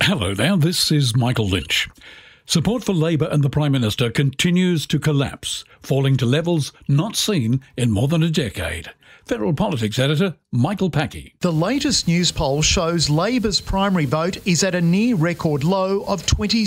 Hello there, this is Michael Lynch. Support for Labour and the Prime Minister continues to collapse, falling to levels not seen in more than a decade. Federal Politics Editor Michael Packey. The latest news poll shows Labor's primary vote is at a near-record low of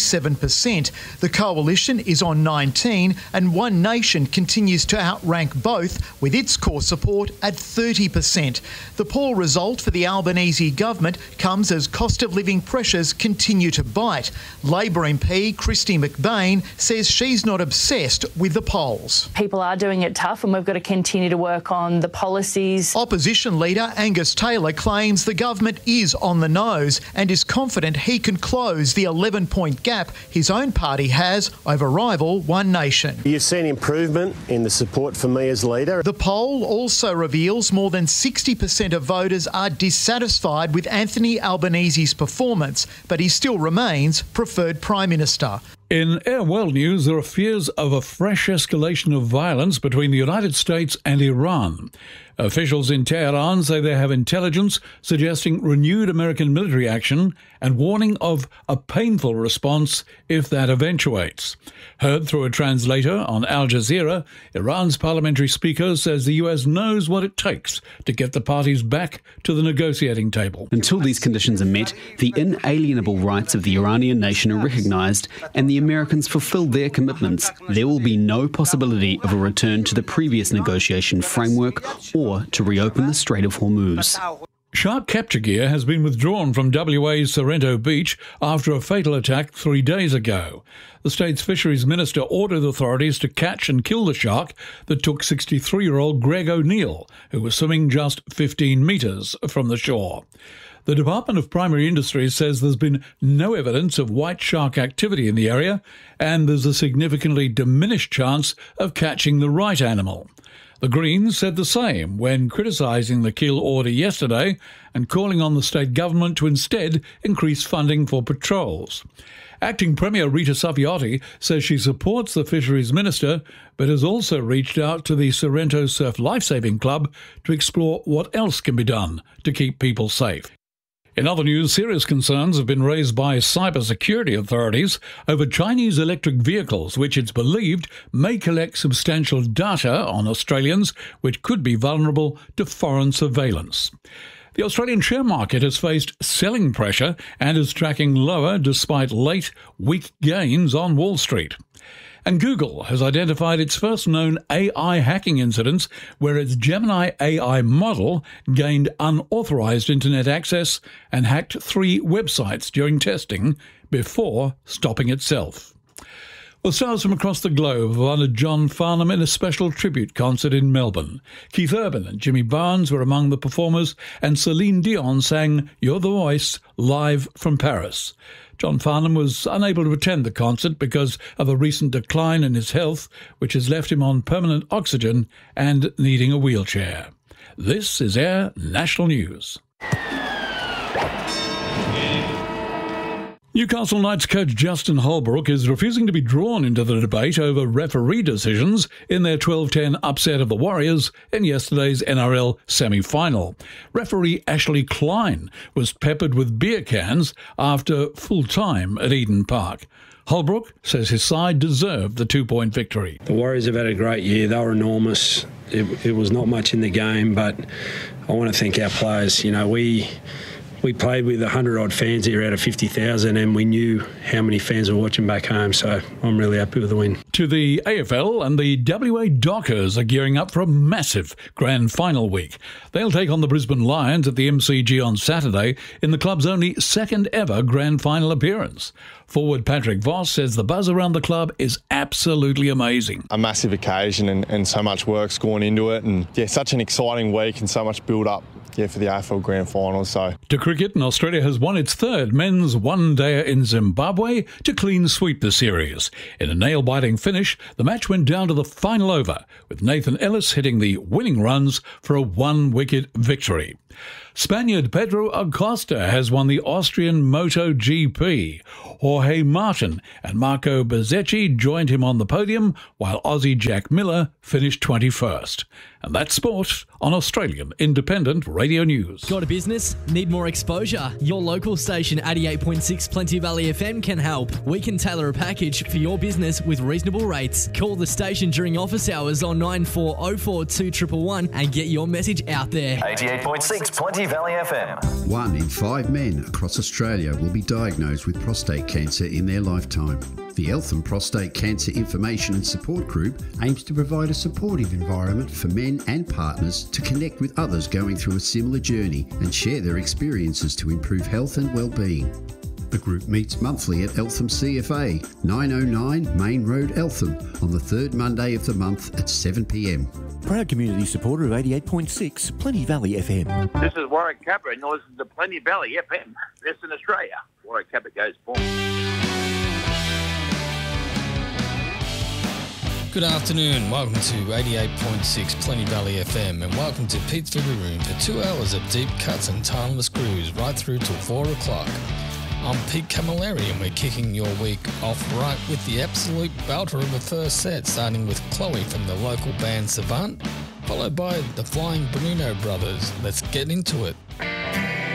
27%. The Coalition is on 19% and One Nation continues to outrank both with its core support at 30%. The poll result for the Albanese government comes as cost of living pressures continue to bite. Labor MP Kristy McBain says she's not obsessed with the polls. People are doing it tough and we've got to continue to work on the policies. Opposition leader Angus Taylor claims the government is on the nose and is confident he can close the 11-point gap his own party has over rival One Nation. You've seen improvement in the support for me as leader. The poll also reveals more than 60% of voters are dissatisfied with Anthony Albanese's performance, but he still remains preferred Prime Minister. In Air World News, there are fears of a fresh escalation of violence between the United States and Iran. Officials in Tehran say they have intelligence suggesting renewed American military action and warning of a painful response if that eventuates. Heard through a translator on Al Jazeera, Iran's parliamentary speaker says the US knows what it takes to get the parties back to the negotiating table. Until these conditions are met, the inalienable rights of the Iranian nation are recognised and the Americans fulfil their commitments. There will be no possibility of a return to the previous negotiation framework or to reopen the Strait of Hormuz. Shark capture gear has been withdrawn from WA's Sorrento Beach after a fatal attack 3 days ago. The state's fisheries minister ordered authorities to catch and kill the shark that took 63-year-old Greg O'Neill, who was swimming just 15 metres from the shore. The Department of Primary Industries says there's been no evidence of white shark activity in the area and there's a significantly diminished chance of catching the right animal. The Greens said the same when criticising the kill order yesterday and calling on the state government to instead increase funding for patrols. Acting Premier Rita Saffioti says she supports the Fisheries Minister but has also reached out to the Sorrento Surf Lifesaving Club to explore what else can be done to keep people safe. In other news, serious concerns have been raised by cybersecurity authorities over Chinese electric vehicles, which it's believed may collect substantial data on Australians, which could be vulnerable to foreign surveillance. The Australian share market has faced selling pressure and is tracking lower despite late, weak gains on Wall Street. And Google has identified its first known AI hacking incidents where its Gemini AI model gained unauthorized internet access and hacked 3 websites during testing before stopping itself. Well, stars from across the globe have honoured John Farnham in a special tribute concert in Melbourne. Keith Urban and Jimmy Barnes were among the performers, and Celine Dion sang You're the Voice live from Paris. John Farnham was unable to attend the concert because of a recent decline in his health, which has left him on permanent oxygen and needing a wheelchair. This is Air National News. Newcastle Knights coach Justin Holbrook is refusing to be drawn into the debate over referee decisions in their 12-10 upset of the Warriors in yesterday's NRL semi-final. Referee Ashley Klein was peppered with beer cans after full time at Eden Park. Holbrook says his side deserved the 2-point victory. The Warriors have had a great year. They were enormous. It was not much in the game, but I want to thank our players. You know, we played with 100-odd fans here out of 50,000 and we knew how many fans were watching back home, so I'm really happy with the win. To the AFL, and the WA Dockers are gearing up for a massive grand final week. They'll take on the Brisbane Lions at the MCG on Saturday in the club's only second ever grand final appearance. Forward Patrick Voss says the buzz around the club is absolutely amazing. A massive occasion and so much work's gone into it, and yeah, such an exciting week and so much build-up. For the AFL Grand Final. So to cricket, and Australia has won its third men's one-dayer in Zimbabwe to clean sweep the series. In a nail-biting finish, the match went down to the final over, with Nathan Ellis hitting the winning runs for a 1-wicket victory. Spaniard Pedro Acosta has won the Austrian MotoGP. Jorge Martin and Marco Bezzecchi joined him on the podium, while Aussie Jack Miller finished 21st. And that's sport on Australian Independent Radio News. Got a business? Need more exposure? Your local station 88.6 Plenty Valley FM can help. We can tailor a package for your business with reasonable rates. Call the station during office hours on 9404 2111 and get your message out there. 88.6 Plenty Valley FM. 1 in 5 men across Australia will be diagnosed with prostate cancer in their lifetime. The Eltham Prostate Cancer Information and Support Group aims to provide a supportive environment for men and partners to connect with others going through a similar journey and share their experiences to improve health and well-being. The group meets monthly at Eltham CFA, 909 Main Road, Eltham, on the third Monday of the month at 7 p.m. Proud community supporter of 88.6 Plenty Valley FM. This is Warwick Capper, and you're listening to Plenty Valley FM, Western Australia. Warwick Capper goes for. Good afternoon, welcome to 88.6 Plenty Valley FM, and welcome to Pete's Fiddle Room for 2 hours of deep cuts and timeless grooves right through till 4 o'clock. I'm Pete Camilleri, and we're kicking your week off right with the absolute belter of the first set, starting with Chloe from the local band Savant, followed by the Flying Bruno Brothers. Let's get into it.